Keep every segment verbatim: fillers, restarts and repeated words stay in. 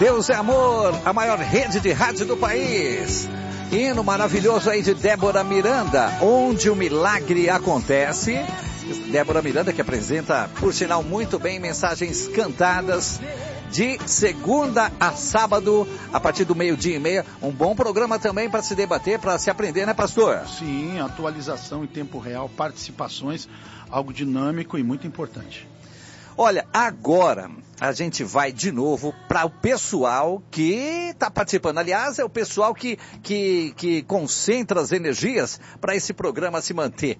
Deus é Amor, a maior rede de rádio do país. Hino maravilhoso aí de Débora Miranda, onde o milagre acontece. Débora Miranda que apresenta, por sinal, muito bem, mensagens cantadas de segunda a sábado, a partir do meio-dia e meia. Um bom programa também para se debater, para se aprender, né, pastor? Sim, atualização em tempo real, participações, algo dinâmico e muito importante. Olha, agora a gente vai de novo para o pessoal que está participando. Aliás, é o pessoal que, que, que concentra as energias para esse programa se manter.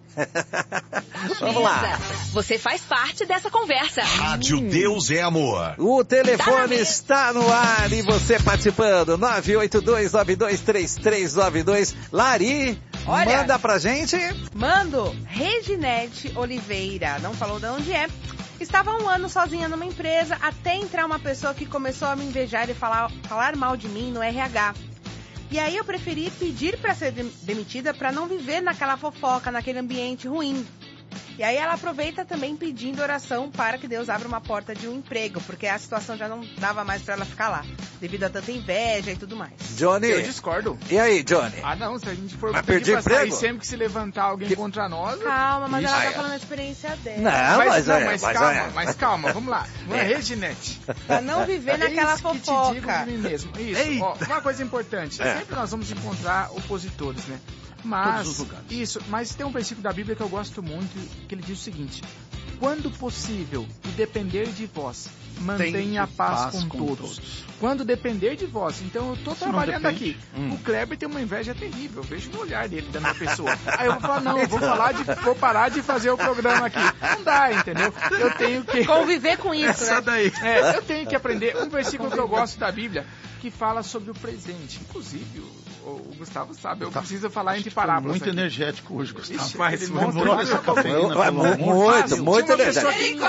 Vamos lá. Você faz parte dessa conversa. Rádio hum. Deus é Amor. O telefone tá está no ar e você participando. nove oito dois nove dois três três nove dois. Lari, olha, manda pra gente. Mando. Reginete Oliveira. Não falou de onde é. Estava um ano sozinha numa empresa até entrar uma pessoa que começou a me invejar e falar, falar mal de mim no R H. E aí eu preferi pedir para ser demitida para não viver naquela fofoca, naquele ambiente ruim. E aí ela aproveita também pedindo oração para que Deus abra uma porta de um emprego, porque a situação já não dava mais para ela ficar lá, devido a tanta inveja e tudo mais. Johnny, eu discordo. E aí, Johnny? Ah, não, se a gente for vai pedir perder pra emprego? sair sempre que se levantar alguém que... contra nós... Calma, mas Ixi, ela tá ai, falando a experiência dela. Não, mas, mas, não, é, mas, mas calma, é. mas calma, vamos lá. Não é, Reginete. Pra não viver naquela Eis fofoca. Que te digo de mim mesmo. Isso, ó, uma coisa importante. É. Sempre nós vamos encontrar opositores, né? Mas, isso, mas tem um versículo da Bíblia que eu gosto muito, que ele diz o seguinte: quando possível e depender de vós, mantenha a paz, paz com, com todos. todos. Quando depender de vós. Então eu tô trabalhando aqui. Hum. O Kleber tem uma inveja terrível. Eu vejo no olhar dele, da minha pessoa. Aí eu vou falar, não, eu vou, falar de, vou parar de fazer o programa aqui. Não dá, entendeu? Eu tenho que... conviver com isso, Essa né? daí. É, eu tenho que aprender um versículo que eu gosto da Bíblia, que fala sobre o presente. Inclusive, o, o Gustavo sabe, eu tá, preciso falar entre parábolas. Muito aqui. Energético hoje, Gustavo. Ixi, Mas, ele demorou essa cafeína. Muito, muito energético. O que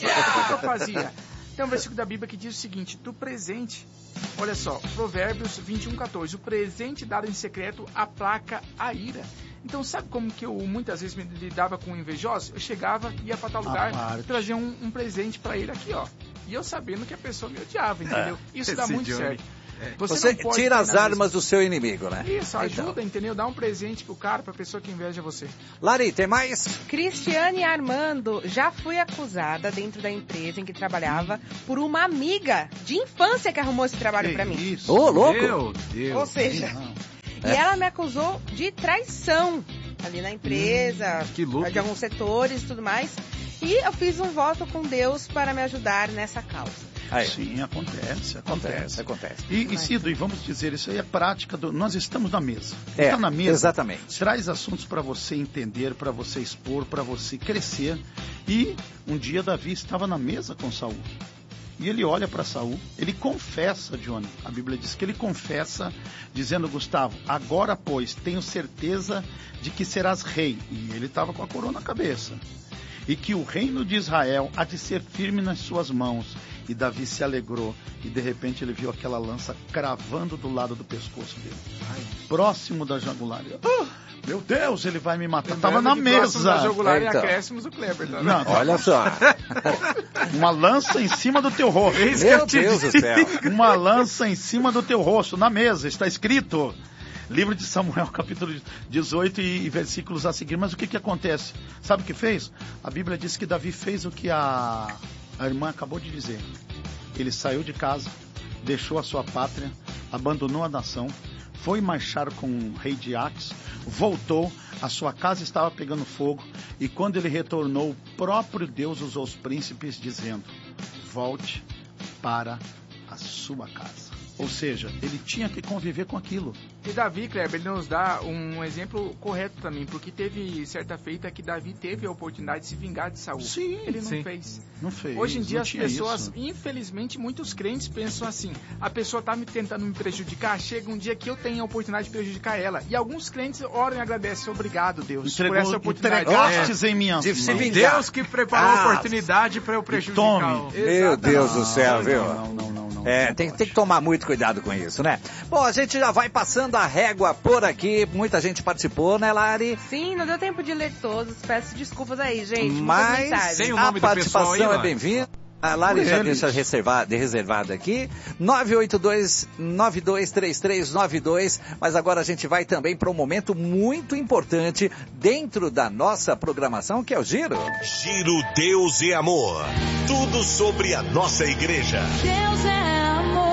eu fazia? Tem um versículo da Bíblia que diz o seguinte: do presente, olha só, Provérbios vinte e um, quatorze, o presente dado em secreto aplaca a ira. Então, sabe como que eu muitas vezes me lidava com invejosos? Eu chegava, ia para tal lugar, ah, trazia um, um presente para ele aqui, ó. E eu sabendo que a pessoa me odiava, entendeu? É, Isso dá muito Johnny. certo. É. Você, Você tira as armas mesmo. do seu inimigo, né? Isso, ajuda, então. entendeu? Dá um presente pro cara, pra pessoa que inveja você. Lari, tem mais? Cristiane Armando, já fui acusada dentro da empresa em que trabalhava por uma amiga de infância que arrumou esse trabalho que pra mim. Isso. Ô, louco! Meu Deus! Ou seja, é. e ela me acusou de traição ali na empresa, hum, que louco. de alguns setores e tudo mais. E eu fiz um voto com Deus para me ajudar nessa causa. Aí. Sim, acontece, acontece. Acontece, acontece. E, e Cido, e vamos dizer, isso aí é prática do... Nós estamos na mesa. É, Está na mesa. Exatamente. Traz assuntos para você entender, para você expor, para você crescer. E um dia Davi estava na mesa com Saul. E ele olha para Saul, ele confessa, Johnny. A Bíblia diz que ele confessa, dizendo: Gustavo, agora pois, tenho certeza de que serás rei. E ele estava com a coroa na cabeça. E que o reino de Israel há de ser firme nas suas mãos. E Davi se alegrou, e de repente ele viu aquela lança cravando do lado do pescoço dele. Ai. Próximo da jugular. Oh, meu Deus, ele vai me matar. Estava na mesa. Da jugular então. e acréscimos o Kleber. Tá? Não, olha só. Uma lança em cima do teu rosto. Meu Deus do céu. Uma lança em cima do teu rosto, na mesa, está escrito. Livro de Samuel, capítulo dezoito e, e versículos a seguir. Mas o que que acontece? Sabe o que fez? A Bíblia diz que Davi fez o que a... A irmã acabou de dizer. Ele saiu de casa, deixou a sua pátria, abandonou a nação, foi marchar com o rei de Aques, voltou, a sua casa estava pegando fogo, e quando ele retornou, o próprio Deus usou os príncipes dizendo: volte para a sua casa. Ou seja, ele tinha que conviver com aquilo. E Davi, Kleber, ele nos dá um exemplo correto também, porque teve certa feita que Davi teve a oportunidade de se vingar de Saul. Sim, ele não sim. fez. Não fez. Hoje em dia não as tinha pessoas, isso. infelizmente, muitos crentes pensam assim: a pessoa está me tentando me prejudicar, chega um dia que eu tenho a oportunidade de prejudicar ela. E alguns crentes oram e agradecem: obrigado, Deus, Entregou, por essa oportunidade. Entregastes é. em minhas de se mãos. Deus que preparou ah, a oportunidade para eu prejudicar. Tome. Meu Deus do céu, viu? Não, não, não, não. É, não tem, tem que tomar muito cuidado com isso, né? Bom, a gente já vai passando a régua por aqui. Muita gente participou, né, Lari? Sim, não deu tempo de ler todos. Peço desculpas aí, gente. Mas a Tem o nome participação do pessoal aí, é bem-vinda. A Lari já deixa reservada, reservada aqui, nove oito dois, nove dois três três nove dois, mas agora a gente vai também para um momento muito importante dentro da nossa programação, que é o Giro. Giro Deus é Amor. Tudo sobre a nossa igreja. Deus é amor.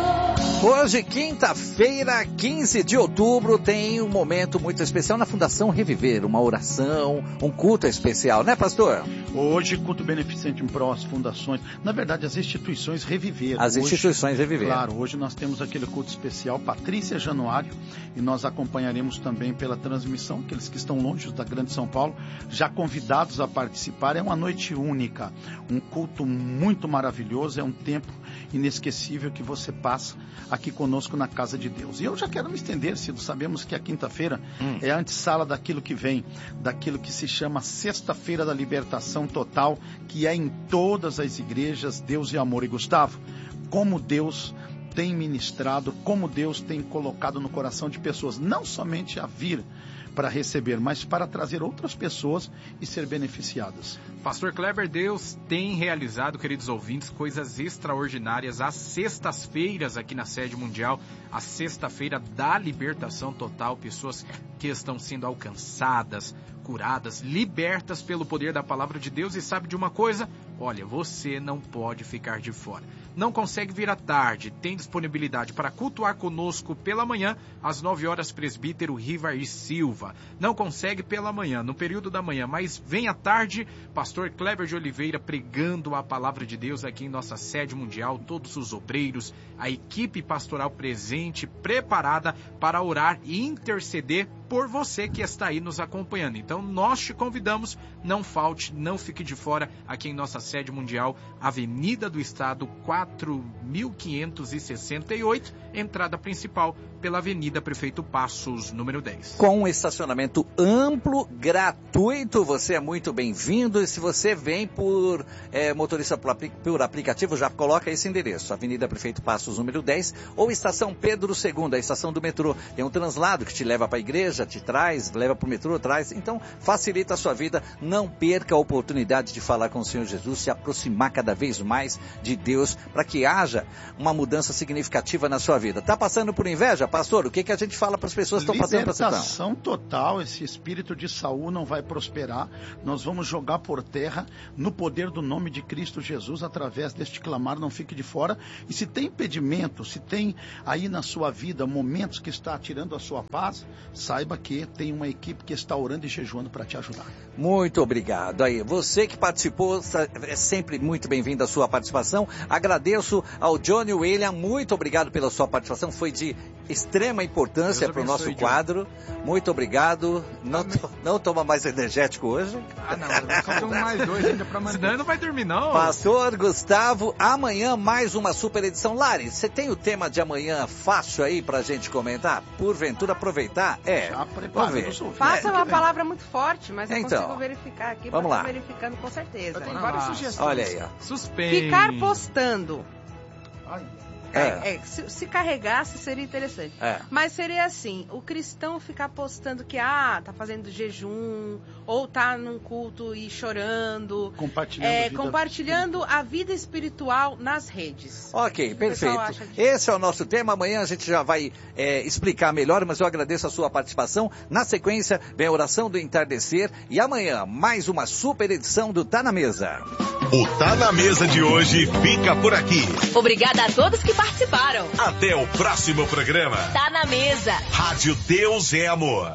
Hoje, quinta-feira, quinze de outubro, tem um momento muito especial na Fundação Reviver, uma oração, um culto especial, né, pastor? Hoje, culto beneficente em pró às fundações, na verdade, as instituições Reviver. As hoje, instituições Reviver. Claro, hoje nós temos aquele culto especial, Patrícia Januário, e nós acompanharemos também pela transmissão, aqueles que estão longe da Grande São Paulo, já convidados a participar. É uma noite única, um culto muito maravilhoso, é um tempo inesquecível que você passa aqui conosco na casa de Deus. E eu já quero me estender, Cido, sabemos que a quinta-feira hum. é a antessala daquilo que vem, daquilo que se chama Sexta-feira da Libertação Total, que é em todas as igrejas, Deus e Amor. E Gustavo, como Deus tem ministrado, como Deus tem colocado no coração de pessoas, não somente a vir para receber, mas para trazer outras pessoas e ser beneficiadas. Pastor Kleber, Deus tem realizado, queridos ouvintes, coisas extraordinárias às sextas-feiras aqui na sede mundial, a sexta-feira da libertação total, pessoas que estão sendo alcançadas, curadas, libertas pelo poder da palavra de Deus. E sabe de uma coisa? Olha, você não pode ficar de fora. Não consegue vir à tarde, tem disponibilidade para cultuar conosco pela manhã, às nove horas, presbítero Rivair Silva. Não consegue pela manhã, no período da manhã, mas vem à tarde, pastor Kleber de Oliveira pregando a palavra de Deus aqui em nossa sede mundial, todos os obreiros, a equipe pastoral presente, preparada para orar e interceder por você que está aí nos acompanhando. Então nós te convidamos, não falte, não fique de fora aqui em nossa sede mundial, Avenida do Estado quatro mil quinhentos e sessenta e oito, entrada principal pela Avenida Prefeito Passos, número dez. Com um estacionamento amplo, gratuito, você é muito bem-vindo. E se você vem por é, motorista por, por aplicativo, já coloca esse endereço, Avenida Prefeito Passos, número dez, ou Estação Pedro segundo, a estação do metrô. Tem um translado que te leva para a igreja, te traz, leva para o metrô, traz. Então, facilita a sua vida. Não perca a oportunidade de falar com o Senhor Jesus, se aproximar cada vez mais de Deus, para que haja uma mudança significativa na sua vida. Tá passando por inveja, pastor? O que, que a gente fala para as pessoas que estão passando por essa situação? Libertação total, esse espírito de Saul não vai prosperar. Nós vamos jogar por terra no poder do nome de Cristo Jesus, através deste clamar, não fique de fora. E se tem impedimento, se tem aí na sua vida momentos que está tirando a sua paz, saiba que tem uma equipe que está orando e jejuando para te ajudar. Muito obrigado. Aí, você que participou, é sempre muito bem-vindo a sua participação. Agradeço ao Johnny William, muito obrigado pela sua participação, foi de extrema importância para o nosso John. quadro. Muito obrigado. Não, to, não toma mais energético hoje? Ah, não, só tomo mais dois ainda para manter. Senão não vai dormir, não. Pastor Gustavo, amanhã mais uma super edição. Lari, você tem o tema de amanhã fácil aí pra gente comentar? Porventura aproveitar? É. Já prepara. Faça uma palavra muito forte, mas eu então, consigo verificar aqui. Vamos lá. Verificando com certeza. Tem várias sugestões. Olha aí, ó. Suspense. Ficar postando. Ai. É, é. É, se, se carregasse seria interessante. É. Mas seria assim, o cristão ficar postando que, ah, tá fazendo jejum, ou tá num culto e chorando. Compartilhando, é, a, vida compartilhando espiritual. a vida espiritual nas redes. Ok, perfeito. Esse é o nosso tema. Amanhã a gente já vai é, explicar melhor, mas eu agradeço a sua participação. Na sequência, vem a oração do entardecer. E amanhã, mais uma super edição do Tá na Mesa. O Tá na Mesa de hoje fica por aqui. Obrigada a todos que participaram. Até o próximo programa. Tá na Mesa. Rádio Deus é Amor.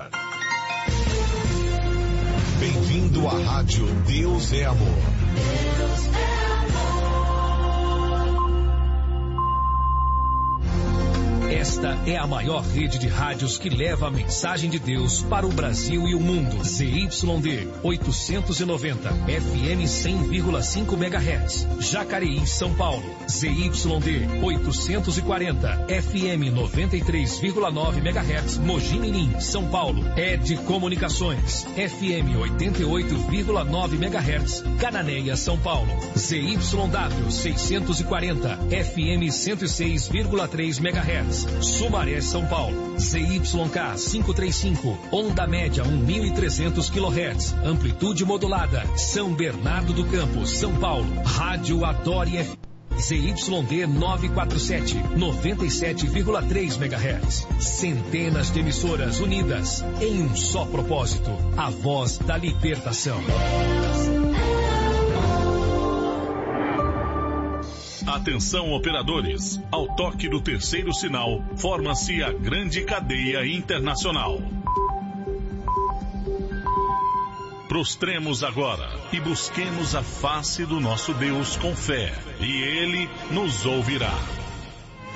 Bem-vindo à Rádio Deus é Amor. Deus é Esta é a maior rede de rádios que leva a mensagem de Deus para o Brasil e o mundo. Z Y D oitocentos e noventa, F M cem vírgula cinco megahertz. Jacareí, São Paulo. Z Y D oitocentos e quarenta, F M noventa e três vírgula nove megahertz. Mogi Mirim, São Paulo. Ed Comunicações. F M oitenta e oito vírgula nove megahertz. Cananéia, São Paulo. Z Y W seiscentos e quarenta, F M cento e seis vírgula três megahertz. Sumaré, São Paulo. Z Y K quinhentos e trinta e cinco, onda média mil e trezentos quilohertz, amplitude modulada. São Bernardo do Campo, São Paulo. Rádio Adore F M. Z Y D novecentos e quarenta e sete, noventa e sete vírgula três megahertz. Centenas de emissoras unidas em um só propósito: a voz da libertação. Atenção, operadores. Ao toque do terceiro sinal, forma-se a grande cadeia internacional. Prostremos agora e busquemos a face do nosso Deus com fé, e Ele nos ouvirá.